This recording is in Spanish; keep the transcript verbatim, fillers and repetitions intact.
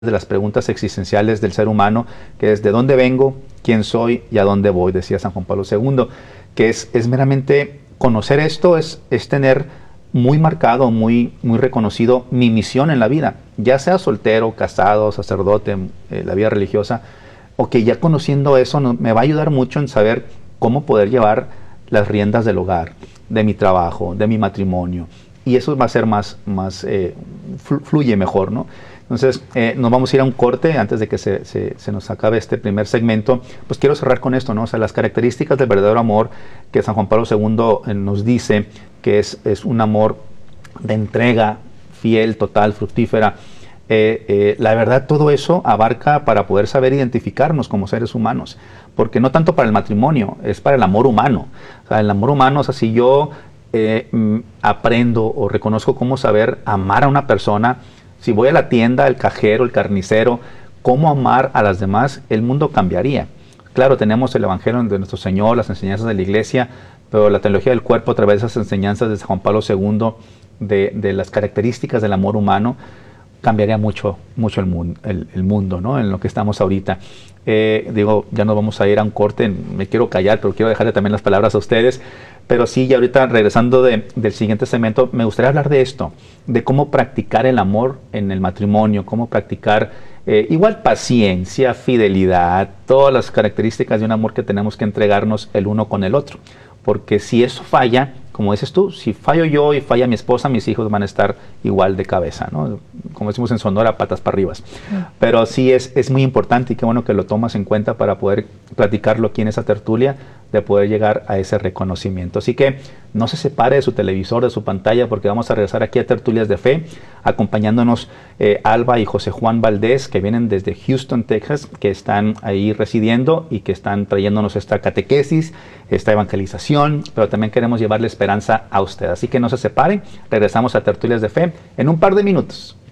de las preguntas existenciales del ser humano, que es ¿de dónde vengo? ¿Quién soy? ¿Y a dónde voy? Decía San Juan Pablo segundo, que es, es meramente conocer esto, es, es tener muy marcado, muy, muy reconocido mi misión en la vida, ya sea soltero, casado, sacerdote, eh, la vida religiosa, o que ya conociendo eso no, me va a ayudar mucho en saber cómo poder llevar las riendas del hogar, de mi trabajo, de mi matrimonio, y eso va a ser más, más eh, fluye mejor, ¿no? Entonces, eh, nos vamos a ir a un corte antes de que se, se, se nos acabe este primer segmento. Pues quiero cerrar con esto, ¿no? O sea, las características del verdadero amor que San Juan Pablo segundo eh, nos dice que es, es un amor de entrega, fiel, total, fructífera. Eh, eh, la verdad, todo eso abarca para poder saber identificarnos como seres humanos, porque no tanto para el matrimonio, es para el amor humano. O sea, el amor humano, o sea, si yo eh, m, aprendo o reconozco cómo saber amar a una persona, si voy a la tienda, el cajero, el carnicero, cómo amar a las demás, el mundo cambiaría. Claro, tenemos el Evangelio de nuestro Señor, las enseñanzas de la Iglesia, pero la teología del cuerpo a través de esas enseñanzas de San Juan Pablo segundo, de, de las características del amor humano, cambiaría mucho, mucho el mundo, el, el mundo, ¿no? En lo que estamos ahorita. Eh, digo, ya nos vamos a ir a un corte, me quiero callar, pero quiero dejarle también las palabras a ustedes. Pero sí, ya ahorita regresando de, del siguiente segmento, me gustaría hablar de esto, de cómo practicar el amor en el matrimonio, cómo practicar eh, igual paciencia, fidelidad, todas las características de un amor que tenemos que entregarnos el uno con el otro. Porque si eso falla, como dices tú, si fallo yo y falla mi esposa, mis hijos van a estar igual de cabeza, ¿no? Como decimos en Sonora, patas para arriba. Pero sí es, es muy importante y qué bueno que lo tomas en cuenta para poder platicarlo aquí en esa tertulia, de poder llegar a ese reconocimiento. Así que no se separe de su televisor, de su pantalla, porque vamos a regresar aquí a Tertulias de Fe, acompañándonos eh, Alba y José Juan Valdés, que vienen desde Houston, Texas, que están ahí residiendo y que están trayéndonos esta catequesis, esta evangelización, pero también queremos llevarle esperanza a usted. Así que no se separe, regresamos a Tertulias de Fe en un par de minutos.